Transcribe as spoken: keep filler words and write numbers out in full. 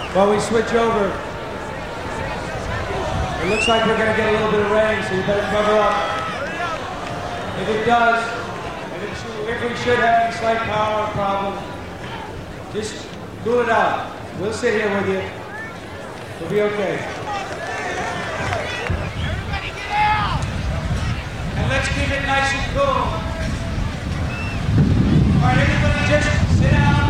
While we switch over, it looks like we're going to get a little bit of rain, so you better cover up. If it does, and if, if we should have any slight power problem, just cool it out. We'll sit here with you. We'll be okay. Everybody get out! And let's keep it nice and cool. All right, everybody just sit down.